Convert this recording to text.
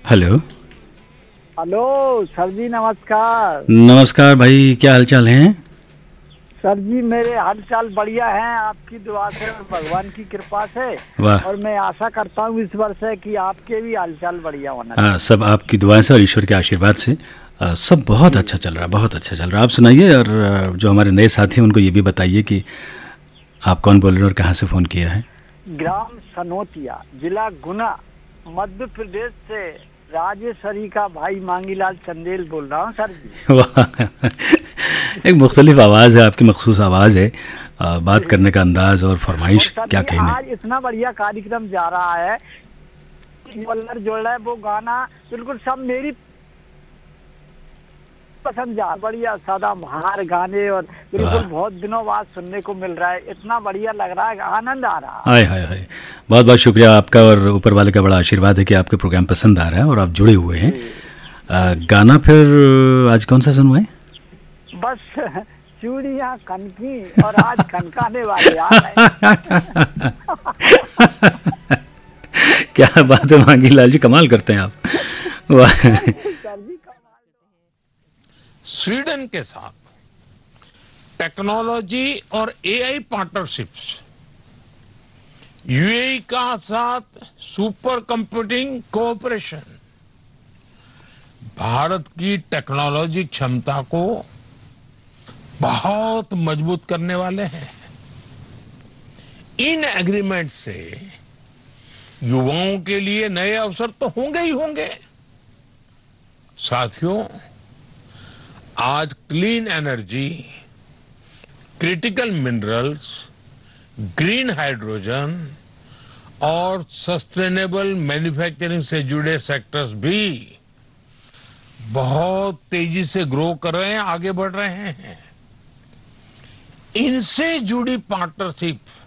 Hello. Hello sir जी, नमस्कार। नमस्कार भाई, क्या हालचाल है? सर जी मेरे हालचाल बढ़िया हैं, आपकी दुआ से और भगवान की कृपा से। वाह। और मैं आशा करता हूँ इस वर्ष है कि आपके भी हालचाल बढ़िया होना हाँ, चाहिए। सब आपकी दुआएं से और ईश्वर के आशीर्वाद से सब बहुत जी। अच्छा चल रहा है, बहुत अच्छा चल रहा है। आप सुनाइए, और जो हमारे नए साथी हैं उनको ये भी बताइए कि आप कौन बोल रहे हैं और कहाँ से फ़ोन किया है। ग्राम सनोतिया, जिला गुना, मध्य प्रदेश से राजेश्वरी का भाई मांगीलाल चंदेल बोल रहा हूँ सर जी। वाह। एक मुख्तलिफ आवाज़ है आपकी, मखसूस आवाज़ है, बात जी। करने का अंदाज़ और और फरमाइश सर क्या जी कहने। आज इतना बढ़िया कार्यक्रम जा रहा है, वल्लर जो है वो गाना बिल्कुल सब मेरी पसंद जा, बढ़िया सदाबहार गाने, और वाह। बिल्कुल बहुत दिनों बाद सुनने को मिल रहा है, इतना बढ़िया लग रहा है, आनंद आ रहा हाय हाय हाय। बहुत बहुत शुक्रिया आपका, और ऊपर वाले का बड़ा आशीर्वाद है कि आपके प्रोग्राम पसंद आ रहा है और आप जुड़े हुए है हैं। जी। जी गाना फिर आज कौन सा सुनवाएं? बस चूड़ियाँ कनकी, और आज कनकाने वाले आ गए। क्या बात है मांगी लाल जी, कमाल करते हैं आप। वाह। अरे सर जी कमाल। स्वीडन के साथ टेक्नोलॉजी और एआई पार्टनरशिप्स, यूएई का साथ सुपर कंप्यूटिंग कोऑपरेशन भारत की टेक्नोलॉजी क्षमता को बहुत मजबूत करने वाले हैं। इन एग्रीमेंट से युवाओं के लिए नए अवसर तो होंगे ही होंगे। साथियों, आज clean energy, critical minerals, green hydrogen और सस्टेनेबल मैन्युफैक्चरिंग से जुड़े सेक्टर्स भी बहुत तेजी से ग्रो कर रहे हैं, आगे बढ़ रहे हैं। इनसे जुड़ी पार्टनरशिप